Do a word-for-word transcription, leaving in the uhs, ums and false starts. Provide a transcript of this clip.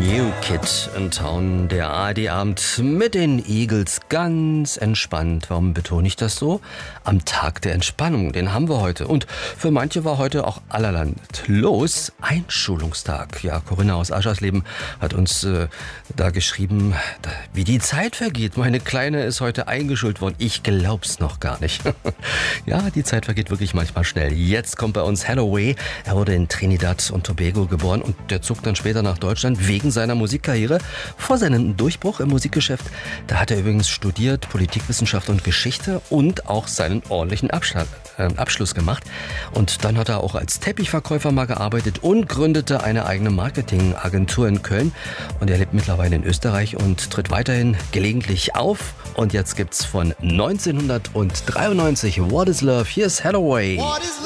New Kid in Town, der A R D-Abend mit den Eagles, ganz entspannt. Warum betone ich das so? Am Tag der Entspannung, den haben wir heute. Und für manche war heute auch allerland los. Einschulungstag. Ja, Corinna aus Aschersleben hat uns äh, da geschrieben, da, wie die Zeit vergeht. Meine Kleine ist heute eingeschult worden. Ich glaub's noch gar nicht. Ja, die Zeit vergeht wirklich manchmal schnell. Jetzt kommt bei uns Hathaway. Er wurde in Trinidad und Tobago geboren und der zog dann später nach Deutschland wegen seiner Musikkarriere. Vor seinem Durchbruch im Musikgeschäft, da hat er übrigens studiert, Politikwissenschaft und Geschichte und auch seinen ordentlichen Abschlag, äh, Abschluss gemacht. Und dann hat er auch als Teppichverkäufer mal gearbeitet und gründete eine eigene Marketingagentur in Köln. Und er lebt mittlerweile in Österreich und tritt weiterhin gelegentlich auf. Und jetzt gibt's von neunzehnhundertdreiundneunzig What is Love? Hier ist Hathaway.